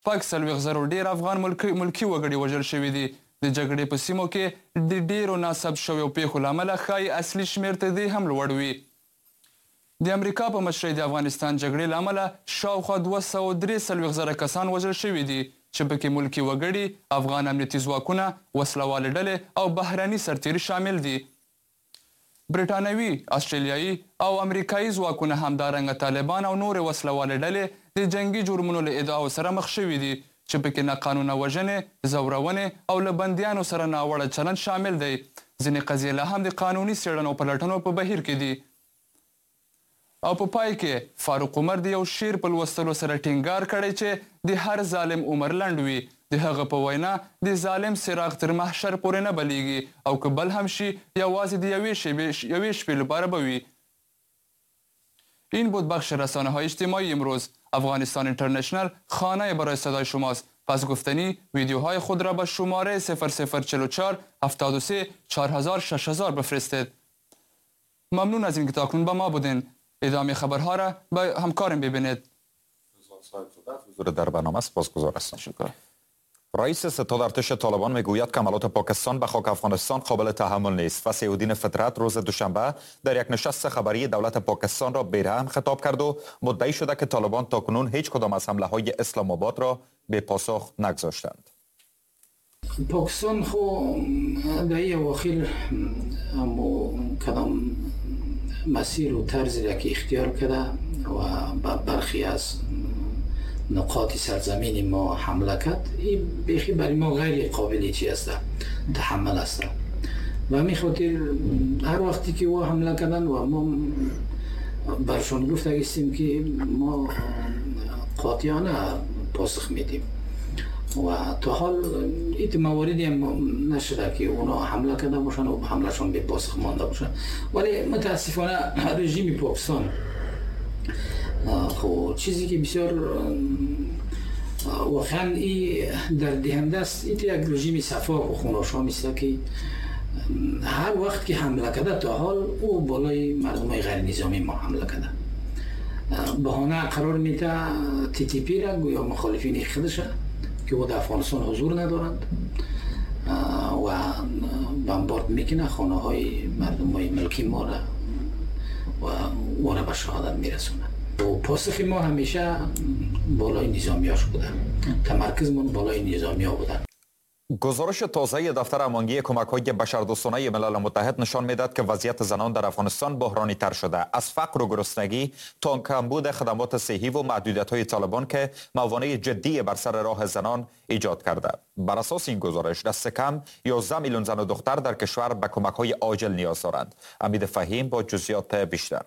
شپږ څلوېښت زرو ډېر افغان ملکي وګړي وژل شوي دي. د جګړې په سیمو کې د ډېرو ناڅاپي شویو پیښو له امله ښایي اصلي شمېر تر دې هم لوړ وي. د امریکا په مشرۍ د افغانستان جګړې له امله شاوخوا 243 کسان وژل شوي دي چې پکې ملکي وګړي، افغان امنیتي ځواکونه، وسلوالې ډلې او بهرني سرتیري شامل دي. برټانوي، استرالیایي او امریکایي ځواکونه همدارنګه طالبان او نورې وسلوالې ډلې د جنګي جرمونو له ادعاو سره مخ شوي دي چې پکې ناقانونه وژنې، ځورونې او له بندیانو سره ناوړه چلند شامل دی. ځینې قضیې لا هم د قانوني څېړنو په لټنو په بهیر کې دي. او په پای کې فاروق عمر د یو شعر په لوستلو سره ټینګار کړی چې د هر ظالم عمر لنډ وي. د هغه په وینا د ظالم څراغ تر محشر پورې نه بلیږي او که بل هم شي یوازې د یوې شپې لپاره به وي. این بود بخش رسانه‌های اجتماعی امروز. افغانستان اینترنشنال خانه برای صدای شماست. پس گفتنی ویدیوهای خود را به شماره 0044 73 4000 6000 بفرستید. ممنون از اینکه تاکنون با ما بودین. ادامه خبرها را به همکارم ببینید. حضور در برنامه سپاسگزار هستم. شکر. رئیس ستاد ارتش طالبان میگوید که حملات پاکستان به خاک افغانستان قابل تحمل نیست و سیدین فطرت روز دوشنبه در یک نشست خبری دولت پاکستان را بی‌رحم خطاب کرد و مدعی شده که طالبان تاکنون هیچ کدام از حمله های اسلام آباد را به پاسخ نگذاشتند. پاکستان خو در این اواخر کدام مسیر و طرزی را که اختیار کرده و برخی از نقاط سرزمین ما حمله کرد، این بیخی برای ما غیر قابل چی است تحمل است و همین خاطر هر وقتی که او حمله کردن و ما برشان گفته هستیم که ما قاطعانه پاسخ میدیم و تا حال این مواردی هم نشده که اونا حمله کرده باشن و حملهشون به پاسخ مانده باشن. ولی متاسفانه رژیم پاکستان خب چیزی که بسیار واقعا این در دهنده است، این یک رژیم صفاق و خوناشامی است که هر وقت که حمله کرده تا حال او بالای مردمای غیر نظامی ما حمله کرده. بهانه قرار میده TTP را گویا مخالفین خودش که او در افغانستان حضور ندارند و بمبارد میکنه خانه های مردم های ملکی ما را و او را به شهادت میرسونه. و پاسخ ما همیشه بالای نظامیاش بوده، تمرکزمون بالای نظامیا بوده. گزارش تازه دفتر امانگی کمک‌های بشردوستانه ملل متحد نشان می‌دهد که وضعیت زنان در افغانستان بحرانی تر شده، از فقر و گرسنگی تا کمبود خدمات صحی و محدودیت‌های طالبان که موانع جدی بر سر راه زنان ایجاد کرده. بر اساس این گزارش دست کم 11 میلیون زن و دختر در کشور به کمک‌های عاجل نیاز دارند. امید فهیم با جزئیات بیشتر.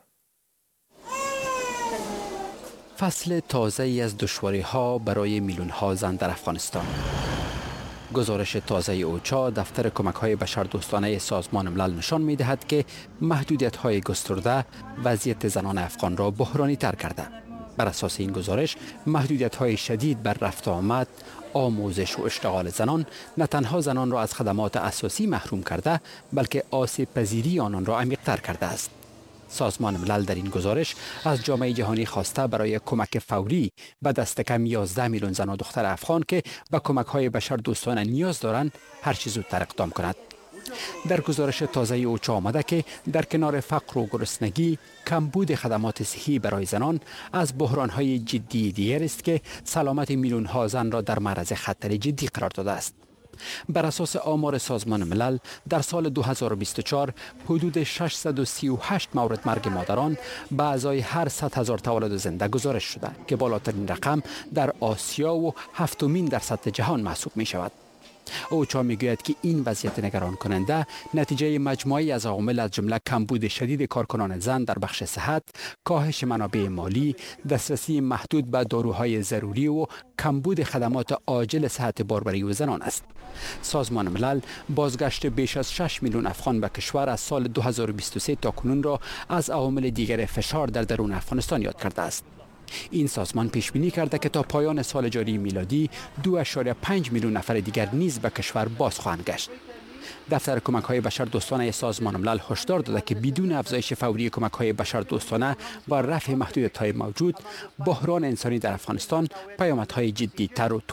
فصل تازه‌ای از دشواری‌ها برای میلیون‌ها زن در افغانستان. گزارش تازه اوچا دفتر کمک‌های بشردوستانه سازمان ملل نشان می‌دهد که محدودیت‌های گسترده وضعیت زنان افغان را بحرانی تر کرده. بر اساس این گزارش محدودیت‌های شدید بر رفت و آمد، آموزش و اشتغال زنان نه تنها زنان را از خدمات اساسی محروم کرده بلکه آسیب پذیری آنان را عمیق‌تر کرده است. سازمان ملل در این گزارش از جامعه جهانی خواسته برای کمک فوری به دست کم 11 میلیون زن و دختر افغان که به کمک‌های بشردوستانه نیاز دارند هر چه زودتر اقدام کند. در گزارش تازه اوچا آمده که در کنار فقر و گرسنگی، کمبود خدمات صحی برای زنان از بحران‌های جدی دیگر است که سلامت میلیون‌ها زن را در معرض خطر جدی قرار داده است. بر اساس آمار سازمان ملل در سال 2024 حدود 638 مورد مرگ مادران به ازای هر 100,000 تولد زنده گزارش شده که بالاترین رقم در آسیا و هفتمین در سطح جهان محسوب می شود. اوچا میگوید که این وضعیت نگران کننده نتیجه مجموعی از عوامل از جمله کمبود شدید کارکنان زن در بخش صحت، کاهش منابع مالی، دسترسی محدود به داروهای ضروری و کمبود خدمات عاجل صحت باربری و زنان است. سازمان ملل بازگشت بیش از 6 میلیون افغان به کشور از سال 2023 تا کنون را از عوامل دیگر فشار در درون افغانستان یاد کرده است. این سازمان پیش بینی کرده که تا پایان سال جاری میلادی 2.5 میلیون نفر دیگر نیز به کشور باز خواهند گشت. دفتر کمک‌های بشردوستانه سازمان ملل هشدار داده که بدون افزایش فوری کمک‌های بشردوستانه با رفع محدودیت‌های موجود، بحران انسانی در افغانستان پیامدهای جدی‌تر و